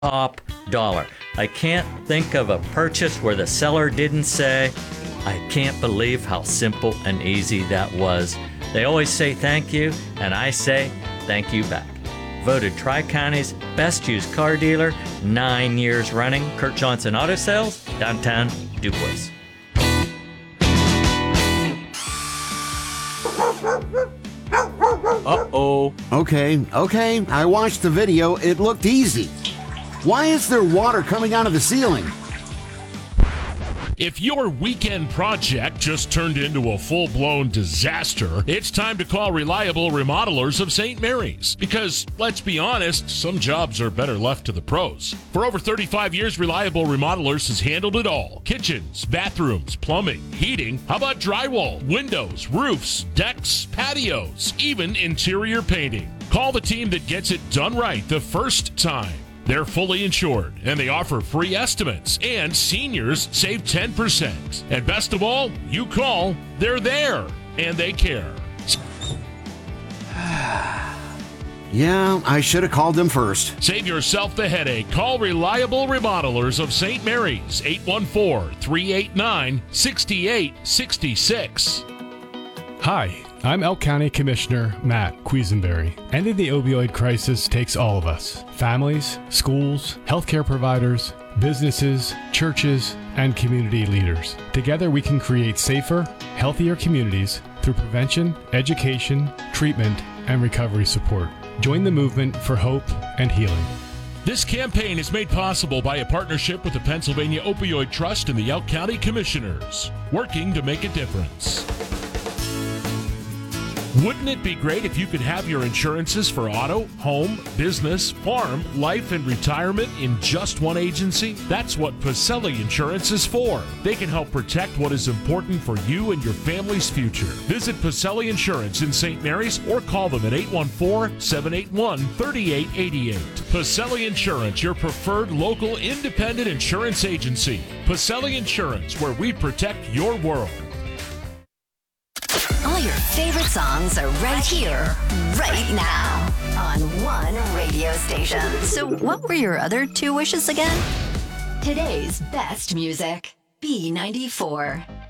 top dollar. I can't think of a purchase where the seller didn't say, I can't believe how simple and easy that was. They always say thank you, and I say thank you back. Voted Tri-County's best used car dealer 9 years running. Kurt Johnson Auto Sales, downtown Du Bois. Uh-oh. Okay, I watched the video. It looked easy. Why is there water coming out of the ceiling? If your weekend project just turned into a full-blown disaster, it's time to call Reliable Remodelers of St. Mary's. Because, let's be honest, some jobs are better left to the pros. For over 35 years, Reliable Remodelers has handled it all. Kitchens, bathrooms, plumbing, heating, how about drywall, windows, roofs, decks, patios, even interior painting. Call the team that gets it done right the first time. They're fully insured, and they offer free estimates, and seniors save 10%. And best of all, you call, they're there, and they care. Yeah, I should have called them first. Save yourself the headache. Call Reliable Remodelers of St. Mary's, 814-389-6866. Hi, I'm Elk County Commissioner Matt Quisenberry. Ending the opioid crisis takes all of us. Families, schools, healthcare providers, businesses, churches, and community leaders. Together we can create safer, healthier communities through prevention, education, treatment, and recovery support. Join the movement for hope and healing. This campaign is made possible by a partnership with the Pennsylvania Opioid Trust and the Elk County Commissioners, working to make a difference. Wouldn't it be great if you could have your insurances for auto, home, business, farm, life, and retirement in just one agency? That's what Pacelli Insurance is for. They can help protect what is important for you and your family's future. Visit Pacelli Insurance in St. Mary's or call them at 814-781-3888. Pacelli Insurance, your preferred local independent insurance agency. Pacelli Insurance, where we protect your world. All your favorite songs are right here, right now, on one radio station. So what were your other two wishes again? Today's best music, B94.